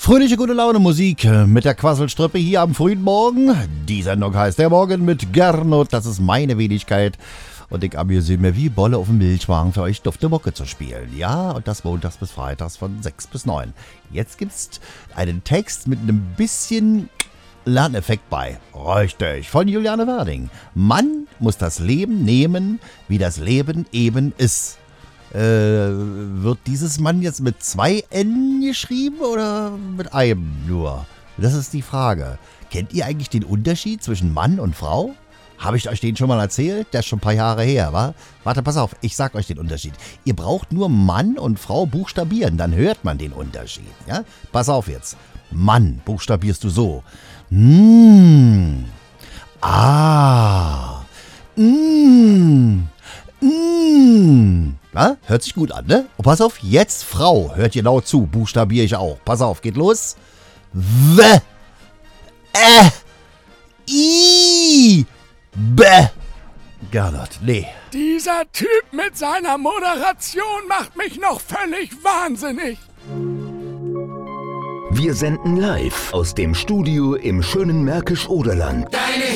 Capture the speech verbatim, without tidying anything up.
Fröhliche, gute Laune Musik mit der Quasselstrippe hier am frühen Morgen. Die Sendung heißt Der Morgen mit Gernot. Das ist meine Wenigkeit. Und ich amüsiere mir wie Bolle auf dem Milchwagen für euch dufte Mucke zu spielen. Ja, und das montags bis freitags von sechs bis neun. Jetzt gibt's einen Text mit einem bisschen Lerneffekt bei. Richtig, von Juliane Werding. Man muss das Leben nehmen, wie das Leben eben ist. Äh, wird dieses Mann jetzt mit zwei N geschrieben oder mit einem nur? Das ist die Frage. Kennt ihr eigentlich den Unterschied zwischen Mann und Frau? Habe ich euch den schon mal erzählt? Der ist schon ein paar Jahre her, wa? Warte, pass auf, ich sag euch den Unterschied. Ihr braucht nur Mann und Frau buchstabieren, dann hört man den Unterschied. Ja? Pass auf jetzt. Mann buchstabierst du so. Mm. Ah. Mm. Mm. Ja, hört sich gut an, ne? Und pass auf, jetzt Frau. Hört genau zu, buchstabiere ich auch. Pass auf, geht los. W. Ä. I. B. Gernot, nee. Dieser Typ mit seiner Moderation macht mich noch völlig wahnsinnig. Wir senden live aus dem Studio im schönen Märkisch-Oderland. Deine